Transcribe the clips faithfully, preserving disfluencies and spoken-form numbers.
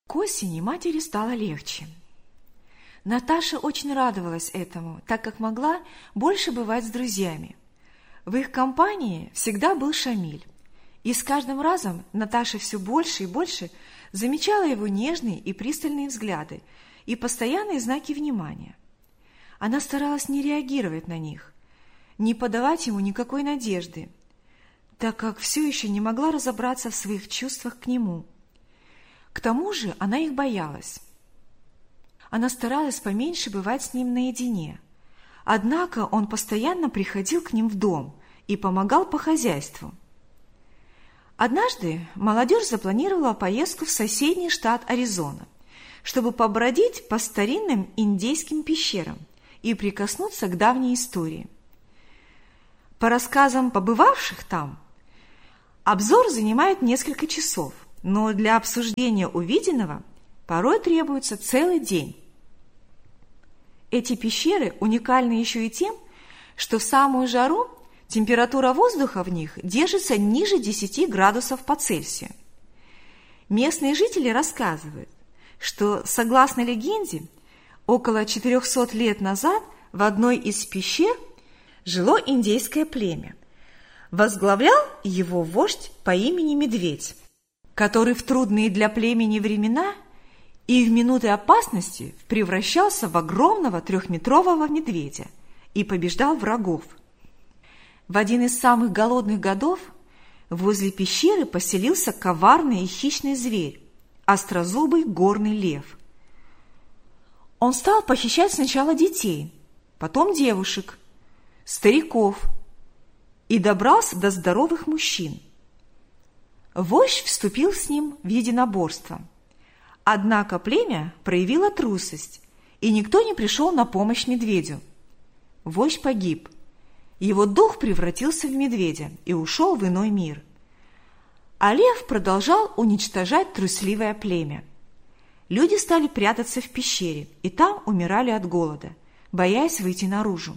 К осени матери стало легче. Наташа очень радовалась этому, так как могла больше бывать с друзьями. В их компании всегда был Шамиль, и с каждым разом Наташа все больше и больше замечала его нежные и пристальные взгляды и постоянные знаки внимания. Она старалась не реагировать на них, не подавать ему никакой надежды, так как все еще не могла разобраться в своих чувствах к нему. К тому же она их боялась. Она старалась поменьше бывать с ним наедине, однако он постоянно приходил к ним в дом и помогал по хозяйству. Однажды молодежь запланировала поездку в соседний штат Аризона, чтобы побродить по старинным индейским пещерам и прикоснуться к давней истории. По рассказам побывавших там, обзор занимает несколько часов, но для обсуждения увиденного порой требуется целый день. Эти пещеры уникальны еще и тем, что в самую жару температура воздуха в них держится ниже десяти градусов по Цельсию. Местные жители рассказывают, что, согласно легенде, около четырехсот лет назад в одной из пещер жило индейское племя. Возглавлял его вождь по имени Медведь, который в трудные для племени времена и в минуты опасности превращался в огромного трехметрового медведя и побеждал врагов. В один из самых голодных годов возле пещеры поселился коварный и хищный зверь, острозубый горный лев. Он стал похищать сначала детей, потом девушек, стариков и добрался до здоровых мужчин. Вождь вступил с ним в единоборство. Однако племя проявило трусость, и никто не пришел на помощь медведю. Вождь погиб. Его дух превратился в медведя и ушел в иной мир. А лев продолжал уничтожать трусливое племя. Люди стали прятаться в пещере, и там умирали от голода, боясь выйти наружу.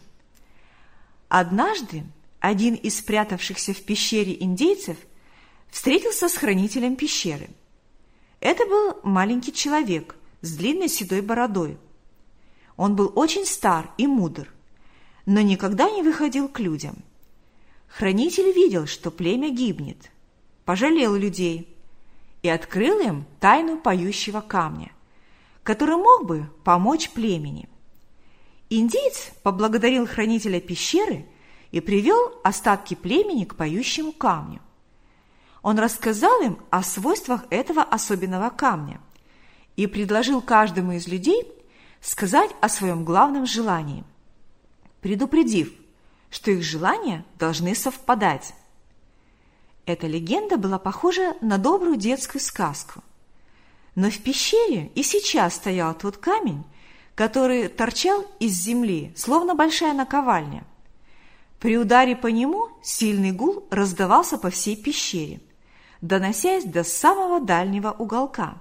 Однажды один из спрятавшихся в пещере индейцев встретился с хранителем пещеры. Это был маленький человек с длинной седой бородой. Он был очень стар и мудр, но никогда не выходил к людям. Хранитель видел, что племя гибнет, пожалел людей и открыл им тайну поющего камня, который мог бы помочь племени. Индеец поблагодарил хранителя пещеры и привел остатки племени к поющему камню. Он рассказал им о свойствах этого особенного камня и предложил каждому из людей сказать о своем главном желании, предупредив, что их желания должны совпадать. Эта легенда была похожа на добрую детскую сказку. Но в пещере и сейчас стоял тот камень, который торчал из земли, словно большая наковальня. При ударе по нему сильный гул раздавался по всей пещере, доносясь до самого дальнего уголка.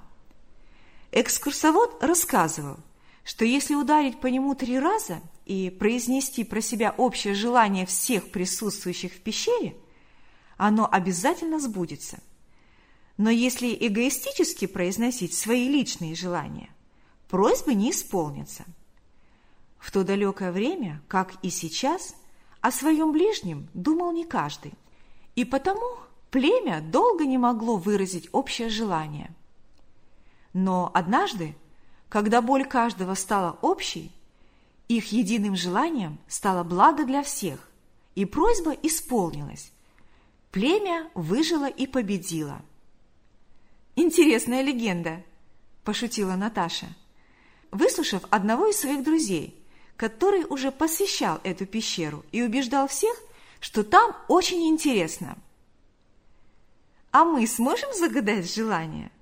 Экскурсовод рассказывал, что если ударить по нему три раза и произнести про себя общее желание всех присутствующих в пещере, оно обязательно сбудется. Но если эгоистически произносить свои личные желания, просьбы не исполнятся. В то далекое время, как и сейчас, о своем ближнем думал не каждый, и потому племя долго не могло выразить общее желание. Но однажды, когда боль каждого стала общей, их единым желанием стало благо для всех, и просьба исполнилась. Племя выжило и победило. «Интересная легенда», – пошутила Наташа, выслушав одного из своих друзей, который уже посещал эту пещеру и убеждал всех, что там очень интересно. «А мы сможем загадать желание?»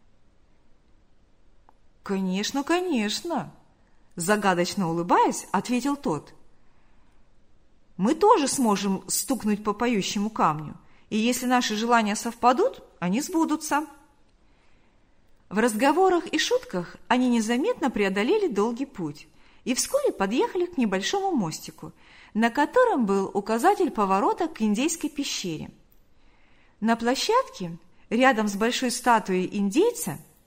«Конечно, конечно!» Загадочно улыбаясь, ответил тот. «Мы тоже сможем стукнуть по поющему камню, и если наши желания совпадут, они сбудутся». В разговорах и шутках они незаметно преодолели долгий путь и вскоре подъехали к небольшому мостику, на котором был указатель поворота к индейской пещере. На площадке, рядом с большой статуей индейца,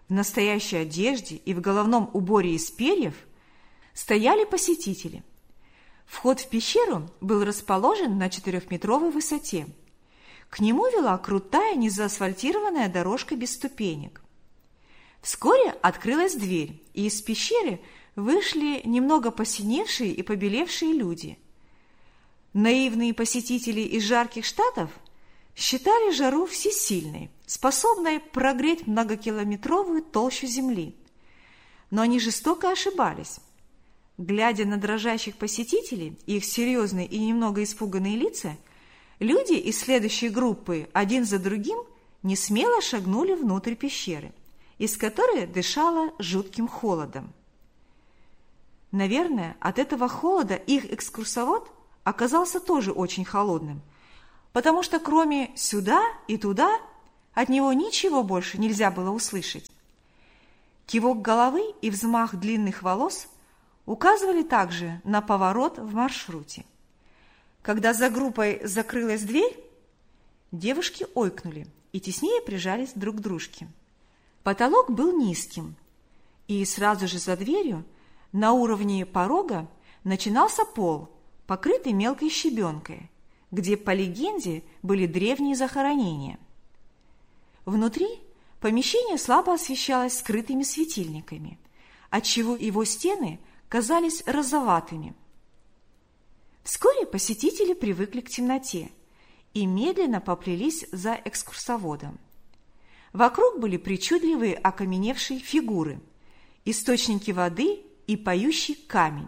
в настоящей одежде и в головном уборе из перьев, стояли посетители. Вход в пещеру был расположен на четырехметровой высоте. К нему вела крутая незаасфальтированная дорожка без ступенек. Вскоре открылась дверь, и из пещеры вышли немного посиневшие и побелевшие люди. Наивные посетители из жарких штатов считали жару всесильной, способной прогреть многокилометровую толщу земли. Но они жестоко ошибались. Глядя на дрожащих посетителей и их серьезные и немного испуганные лица, люди из следующей группы один за другим несмело шагнули внутрь пещеры, из которой дышало жутким холодом. Наверное, от этого холода их экскурсовод оказался тоже очень холодным, потому что кроме «сюда» и «туда» от него ничего больше нельзя было услышать. Кивок головы и взмах длинных волос указывали также на поворот в маршруте. Когда за группой закрылась дверь, девушки ойкнули и теснее прижались друг к дружке. Потолок был низким, и сразу же за дверью на уровне порога начинался пол, покрытый мелкой щебенкой, где, по легенде, были древние захоронения. Внутри помещение слабо освещалось скрытыми светильниками, отчего его стены казались розоватыми. Вскоре посетители привыкли к темноте и медленно поплелись за экскурсоводом. Вокруг были причудливые окаменевшие фигуры, источники воды и поющий камень.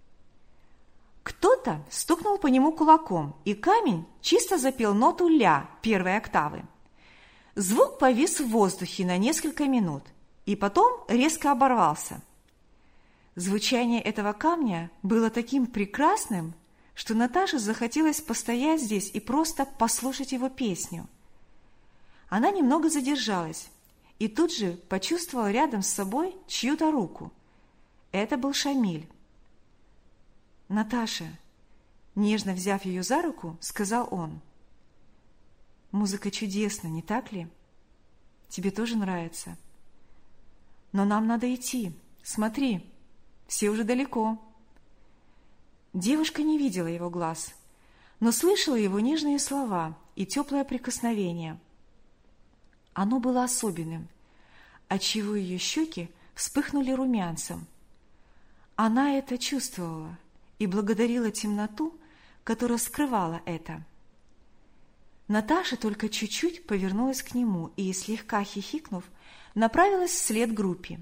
Кто-то стукнул по нему кулаком, и камень чисто запел ноту ля первой октавы. Звук повис в воздухе на несколько минут, и потом резко оборвался. Звучание этого камня было таким прекрасным, что Наташе захотелось постоять здесь и просто послушать его песню. Она немного задержалась и тут же почувствовала рядом с собой чью-то руку. Это был Шамиль. «Наташа», нежно взяв ее за руку, сказал он, «музыка чудесна, не так ли? Тебе тоже нравится? Но нам надо идти. Смотри, все уже далеко». Девушка не видела его глаз, но слышала его нежные слова и теплое прикосновение. Оно было особенным, отчего ее щеки вспыхнули румянцем. Она это чувствовала и благодарила темноту, которая скрывала это. Наташа только чуть-чуть повернулась к нему и, слегка хихикнув, направилась вслед группе.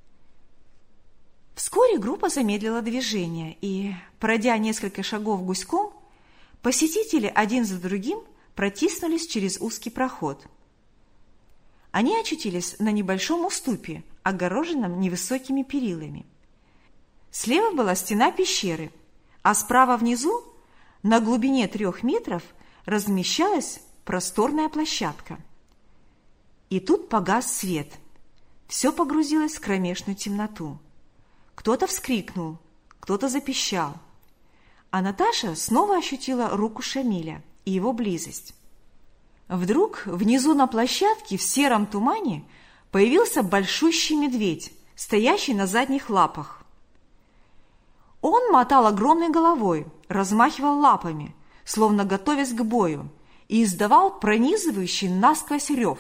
Вскоре группа замедлила движение, и, пройдя несколько шагов гуськом, посетители один за другим протиснулись через узкий проход. Они очутились на небольшом уступе, огороженном невысокими перилами. Слева была стена пещеры, а справа внизу, на глубине трех метров, размещалась просторная площадка. И тут погас свет. Все погрузилось в кромешную темноту. Кто-то вскрикнул, кто-то запищал. А Наташа снова ощутила руку Шамиля и его близость. Вдруг внизу на площадке в сером тумане появился большущий медведь, стоящий на задних лапах. Он мотал огромной головой, размахивал лапами, словно готовясь к бою, и издавал пронизывающий насквозь рев.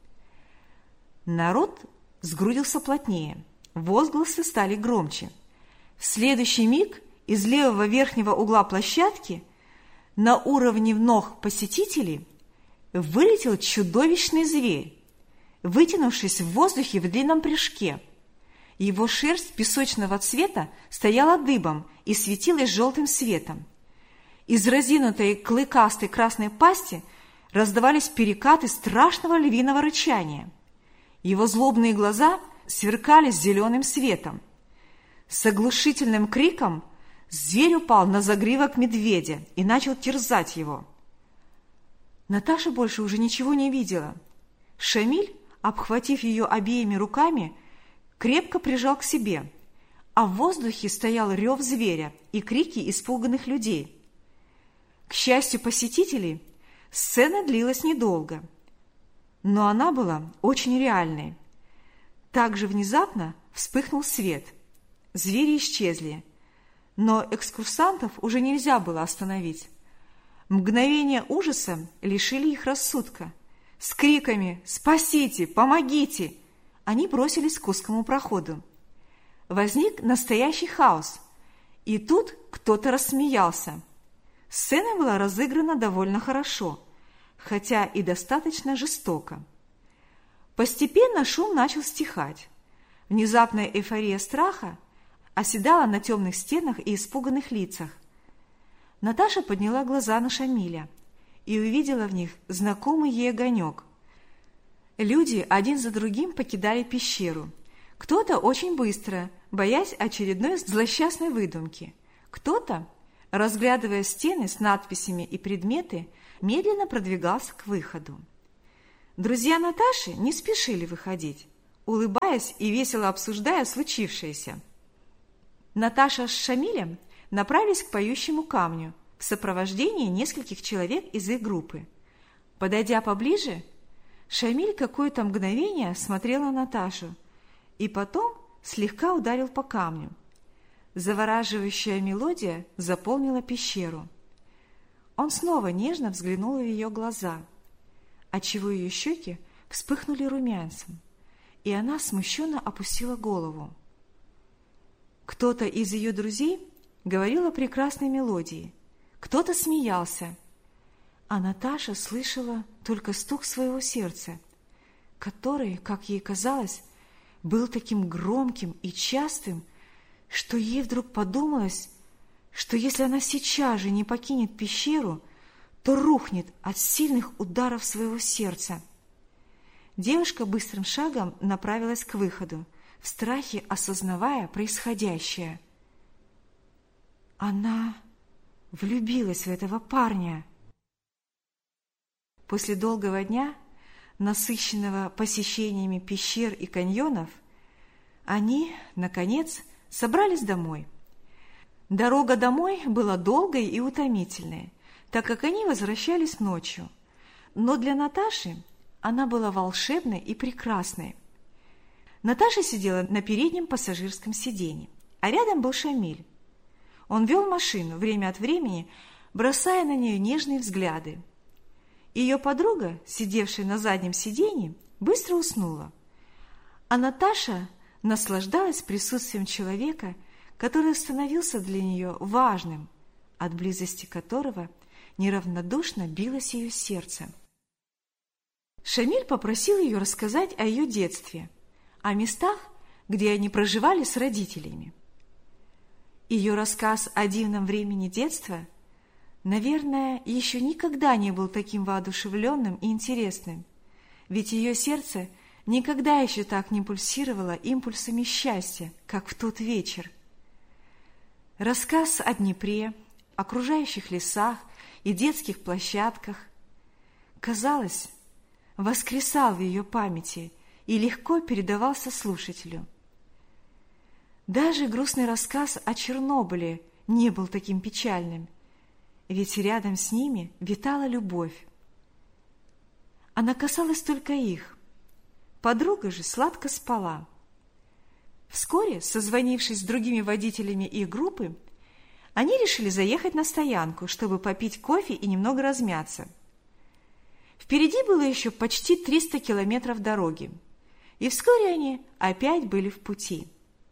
Народ сгрудился плотнее, возгласы стали громче. В следующий миг из левого верхнего угла площадки на уровне ног посетителей вылетел чудовищный зверь, вытянувшись в воздухе в длинном прыжке. Его шерсть песочного цвета стояла дыбом и светилась желтым светом. Из разинутой клыкастой красной пасти раздавались перекаты страшного львиного рычания. Его злобные глаза сверкали зеленым светом. С оглушительным криком зверь упал на загривок медведя и начал терзать его. Наташа больше уже ничего не видела. Шамиль, обхватив ее обеими руками, крепко прижал к себе, а в воздухе стоял рев зверя и крики испуганных людей. К счастью посетителей, сцена длилась недолго, но она была очень реальной. Так же внезапно вспыхнул свет. Звери исчезли, но экскурсантов уже нельзя было остановить. Мгновения ужаса лишили их рассудка. С криками «Спасите! Помогите!» они бросились к узкому проходу. Возник настоящий хаос, и тут кто-то рассмеялся. Сцена была разыграна довольно хорошо, хотя и достаточно жестоко. Постепенно шум начал стихать. Внезапная эйфория страха оседала на темных стенах и испуганных лицах. Наташа подняла глаза на Шамиля и увидела в них знакомый ей огонек. Люди один за другим покидали пещеру. Кто-то очень быстро, боясь очередной злосчастной выдумки. Кто-то, разглядывая стены с надписями и предметы, медленно продвигался к выходу. Друзья Наташи не спешили выходить, улыбаясь и весело обсуждая случившееся. Наташа с Шамилем направились к поющему камню в сопровождении нескольких человек из их группы. Подойдя поближе, Шамиль какое-то мгновение смотрел на Наташу и потом слегка ударил по камню. Завораживающая мелодия заполнила пещеру. Он снова нежно взглянул в ее глаза, отчего ее щеки вспыхнули румянцем, и она смущенно опустила голову. Кто-то из ее друзей говорил о прекрасной мелодии, кто-то смеялся, а Наташа слышала только стук своего сердца, который, как ей казалось, был таким громким и частым, что ей вдруг подумалось, что если она сейчас же не покинет пещеру, то рухнет от сильных ударов своего сердца. Девушка быстрым шагом направилась к выходу, в страхе осознавая происходящее. Она влюбилась в этого парня. После долгого дня, насыщенного посещениями пещер и каньонов, они, наконец, собрались домой. Дорога домой была долгой и утомительной, так как они возвращались ночью. Но для Наташи она была волшебной и прекрасной. Наташа сидела на переднем пассажирском сиденье, а рядом был Шамиль. Он вел машину, время от времени бросая на нее нежные взгляды. Ее подруга, сидевшая на заднем сиденье, быстро уснула, а Наташа наслаждалась присутствием человека, который становился для нее важным, от близости которого неравнодушно билось ее сердце. Шамиль попросил ее рассказать о ее детстве, о местах, где они проживали с родителями. Ее рассказ о дивном времени детства, наверное, еще никогда не был таким воодушевленным и интересным, ведь ее сердце никогда еще так не пульсировало импульсами счастья, как в тот вечер. Рассказ о Днепре, окружающих лесах и детских площадках, казалось, воскресал в ее памяти и легко передавался слушателю. Даже грустный рассказ о Чернобыле не был таким печальным, ведь рядом с ними витала любовь. Она касалась только их. Подруга же сладко спала. Вскоре, созвонившись с другими водителями их группы, они решили заехать на стоянку, чтобы попить кофе и немного размяться. Впереди было еще почти триста километров дороги, и вскоре они опять были в пути.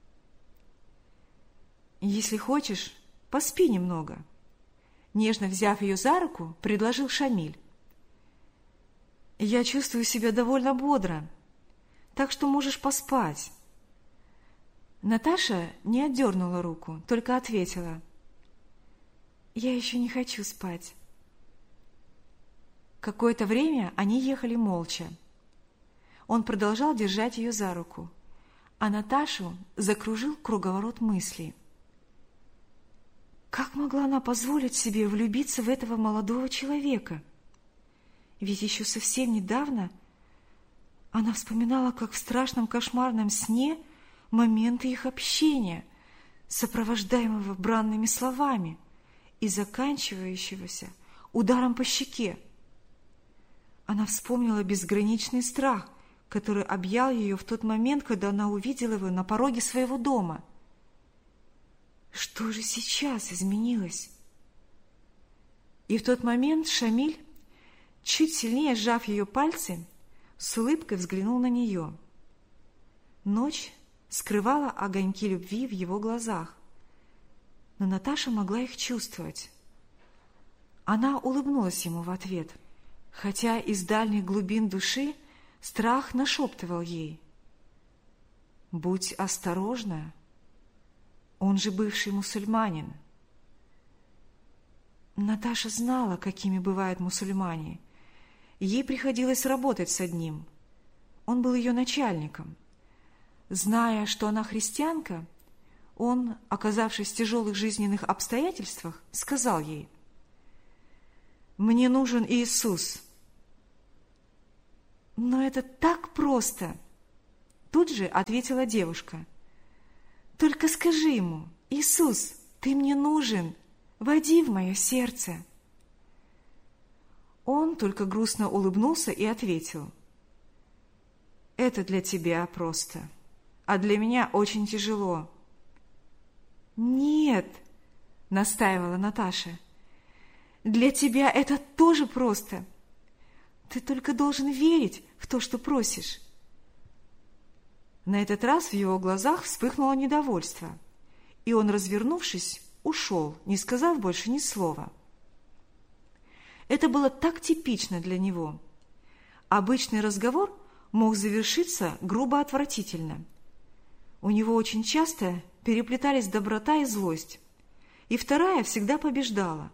«Если хочешь, поспи немного», — нежно взяв ее за руку, предложил Шамиль. «Я чувствую себя довольно бодро, так что можешь поспать». Наташа не отдернула руку, только ответила: «Я еще не хочу спать». Какое-то время они ехали молча. Он продолжал держать ее за руку, а Наташу закружил круговорот мыслей. Как могла она позволить себе влюбиться в этого молодого человека? Ведь еще совсем недавно она вспоминала, как в страшном кошмарном сне, моменты их общения, сопровождаемого бранными словами и заканчивающегося ударом по щеке. Она вспомнила безграничный страх, который объял ее в тот момент, когда она увидела его на пороге своего дома. Что же сейчас изменилось? И в тот момент Шамиль, чуть сильнее сжав ее пальцы, с улыбкой взглянул на нее. Ночь скрывала огоньки любви в его глазах, но Наташа могла их чувствовать. Она улыбнулась ему в ответ, хотя из дальних глубин души страх нашептывал ей: «Будь осторожна, он же бывший мусульманин». Наташа знала, какими бывают мусульмане. Ей приходилось работать с одним. Он был ее начальником. Зная, что она христианка, он, оказавшись в тяжелых жизненных обстоятельствах, сказал ей: «Мне нужен Иисус». «Но это так просто!» Тут же ответила девушка. «Только скажи ему: Иисус, ты мне нужен, войди в мое сердце». Он только грустно улыбнулся и ответил: «Это для тебя просто, а для меня очень тяжело». «Нет», — настаивала Наташа, — «для тебя это тоже просто. Ты только должен верить в то, что просишь». На этот раз в его глазах вспыхнуло недовольство, и он, развернувшись, ушел, не сказав больше ни слова. Это было так типично для него. Обычный разговор мог завершиться грубо отвратительно. У него очень часто переплетались доброта и злость, и вторая всегда побеждала.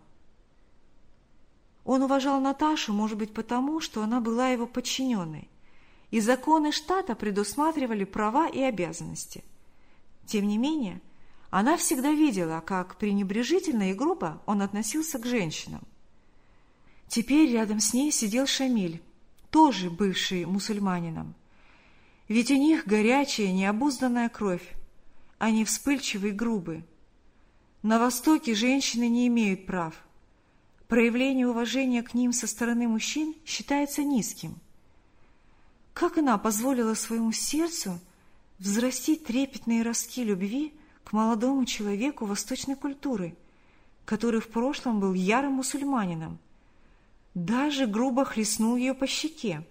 Он уважал Наташу, может быть, потому, что она была его подчиненной, и законы штата предусматривали права и обязанности. Тем не менее, она всегда видела, как пренебрежительно и грубо он относился к женщинам. Теперь рядом с ней сидел Шамиль, тоже бывший мусульманином. Ведь у них горячая, необузданная кровь. Они вспыльчивы и грубы. На Востоке женщины не имеют прав. Проявление уважения к ним со стороны мужчин считается низким. Как она позволила своему сердцу взрастить трепетные ростки любви к молодому человеку восточной культуры, который в прошлом был ярым мусульманином, даже грубо хлестнул ее по щеке?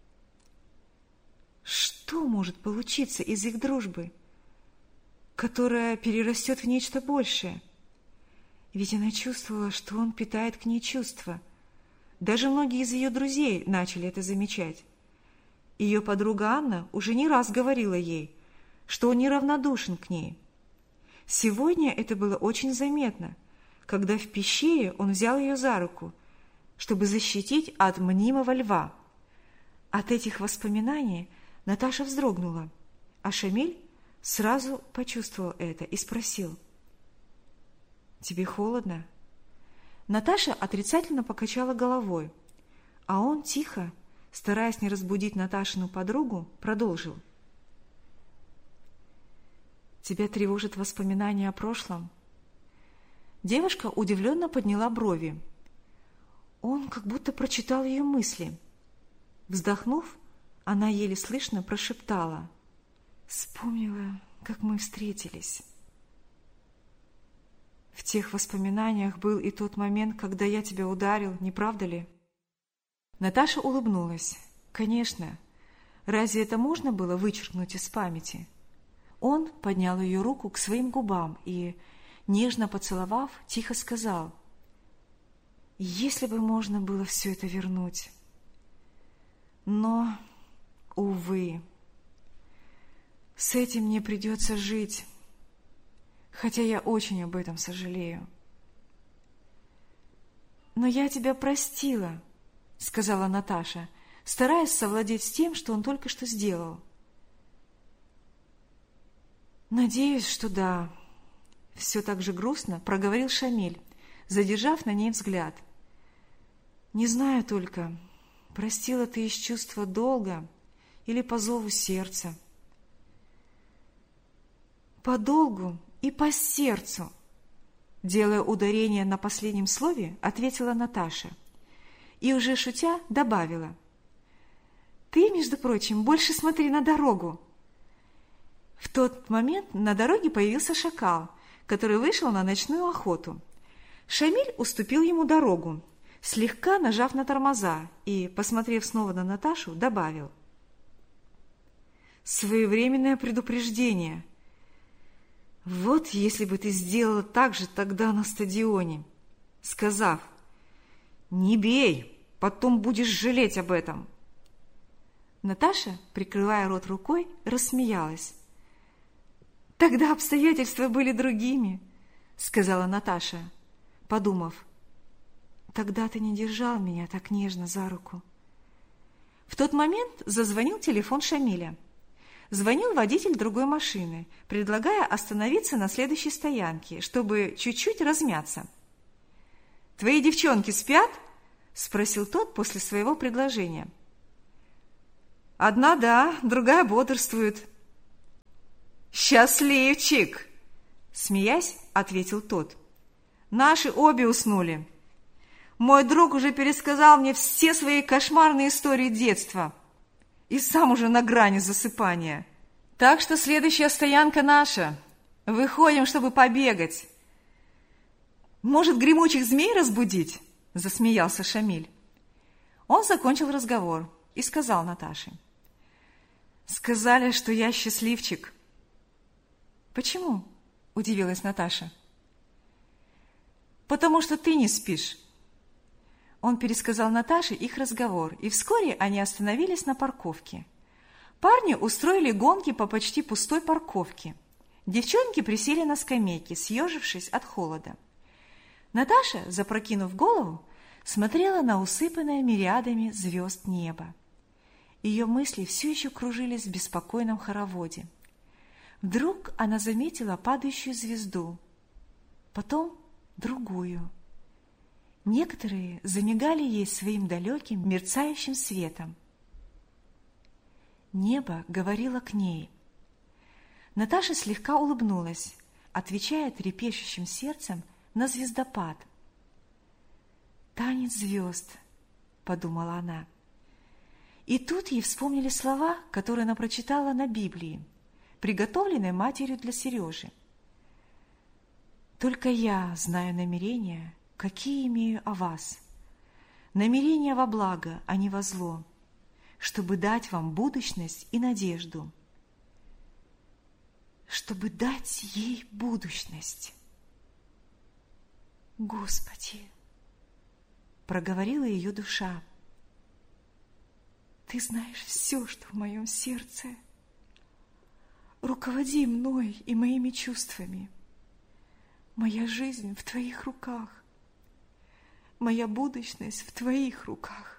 Что может получиться из их дружбы, которая перерастет в нечто большее? Ведь она чувствовала, что он питает к ней чувства. Даже многие из ее друзей начали это замечать. Ее подруга Анна уже не раз говорила ей, что он неравнодушен к ней. Сегодня это было очень заметно, когда в пещере он взял ее за руку, чтобы защитить от мнимого льва. От этих воспоминаний Наташа вздрогнула, а Шамиль сразу почувствовал это и спросил: «Тебе холодно?» Наташа отрицательно покачала головой, а он тихо, стараясь не разбудить Наташину подругу, продолжил: «Тебя тревожат воспоминания о прошлом?» Девушка удивленно подняла брови. Он как будто прочитал ее мысли. Вздохнув, она еле слышно прошептала: «Вспомнила, как мы встретились. В тех воспоминаниях был и тот момент, когда я тебя ударил, не правда ли?» Наташа улыбнулась. Конечно, разве это можно было вычеркнуть из памяти? Он поднял ее руку к своим губам и, нежно поцеловав, тихо сказал: «Если бы можно было все это вернуть. Но, увы, с этим мне придется жить, хотя я очень об этом сожалею». «Но я тебя простила», — сказала Наташа, стараясь совладеть с тем, что он только что сделал. «Надеюсь, что да», — все так же грустно проговорил Шамиль, задержав на ней взгляд. «Не знаю только, простила ты из чувства долга или по зову сердца?» «По долгу и по сердцу», — делая ударение на последнем слове, ответила Наташа и уже шутя добавила: Ты, между прочим, больше смотри на дорогу. В тот момент на дороге появился шакал, который вышел на ночную охоту. Шамиль уступил ему дорогу, слегка нажав на тормоза и, посмотрев снова на Наташу, добавил: «Своевременное предупреждение. Вот если бы ты сделала так же тогда на стадионе, сказав: «Не бей, потом будешь жалеть об этом». Наташа, прикрывая рот рукой, рассмеялась. «Тогда обстоятельства были другими», — сказала Наташа, подумав: «тогда ты не держал меня так нежно за руку». В тот момент зазвонил телефон Шамиля. Звонил водитель другой машины, предлагая остановиться на следующей стоянке, чтобы чуть-чуть размяться. «Твои девчонки спят?» – спросил тот после своего предложения. «Одна да, другая бодрствует». «Счастливчик!» – смеясь, ответил тот. «Наши обе уснули. Мой друг уже пересказал мне все свои кошмарные истории детства и сам уже на грани засыпания. Так что следующая стоянка наша. Выходим, чтобы побегать». «Может, гремучих змей разбудить?» – засмеялся Шамиль. Он закончил разговор и сказал Наташе: «Сказали, что я счастливчик». «Почему?» – удивилась Наташа. «Потому что ты не спишь». Он пересказал Наташе их разговор, и вскоре они остановились на парковке. Парни устроили гонки по почти пустой парковке. Девчонки присели на скамейки, съежившись от холода. Наташа, запрокинув голову, смотрела на усыпанное мириадами звезд небо. Ее мысли все еще кружились в беспокойном хороводе. Вдруг она заметила падающую звезду, потом другую. Некоторые замигали ей своим далеким мерцающим светом. Небо говорило к ней. Наташа слегка улыбнулась, отвечая трепещущим сердцем на звездопад. «Танец звезд», — подумала она. И тут ей вспомнили слова, которые она прочитала на Библии, приготовленной матерью для Сережи. «Только я знаю намерения, какие имею о вас. Намерения во благо, а не во зло, чтобы дать вам будущность и надежду». Чтобы дать ей будущность. «Господи!» – проговорила ее душа. «Ты знаешь все, что в моем сердце. Руководи мной и моими чувствами. Моя жизнь в Твоих руках. Моя будущность в Твоих руках».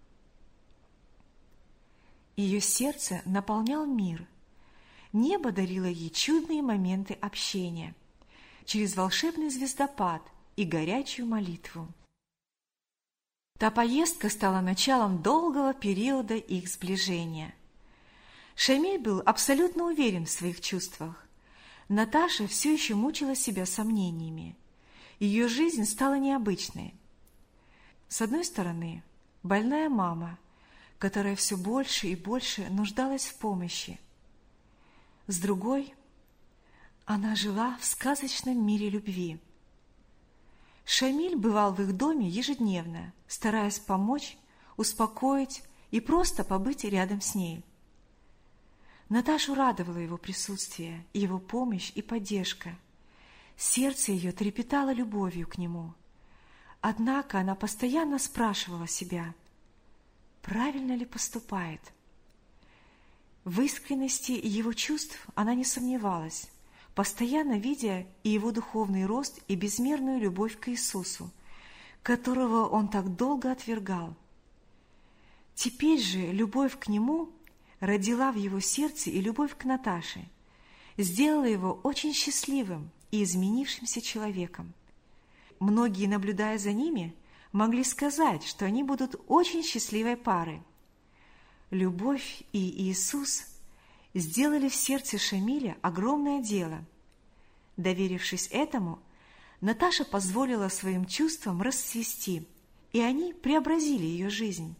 Ее сердце наполнял мир. Небо дарило ей чудные моменты общения через волшебный звездопад и горячую молитву. Та поездка стала началом долгого периода их сближения. Шамиль был абсолютно уверен в своих чувствах. Наташа все еще мучила себя сомнениями. Ее жизнь стала необычной. С одной стороны, больная мама, которая все больше и больше нуждалась в помощи. С другой, она жила в сказочном мире любви. Шамиль бывал в их доме ежедневно, стараясь помочь, успокоить и просто побыть рядом с ней. Наташу радовало его присутствие, его помощь и поддержка. Сердце ее трепетало любовью к нему. Однако она постоянно спрашивала себя, правильно ли поступает. В искренности его чувств она не сомневалась, постоянно видя и его духовный рост, и безмерную любовь к Иисусу, которого он так долго отвергал. Теперь же любовь к нему родила в его сердце и любовь к Наташе, сделала его очень счастливым и изменившимся человеком. Многие, наблюдая за ними, могли сказать, что они будут очень счастливой парой. Любовь и Иисус сделали в сердце Шамиля огромное дело. Доверившись этому, Наташа позволила своим чувствам расцвести, и они преобразили ее жизнь,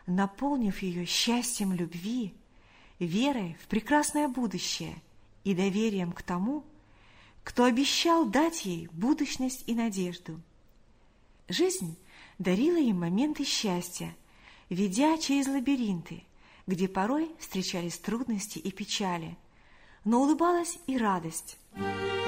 наполнив ее счастьем любви, верой в прекрасное будущее и доверием к тому, кто обещал дать ей будущность и надежду. Жизнь дарила им моменты счастья, ведя через лабиринты, где порой встречались трудности и печали, но улыбалась и радость.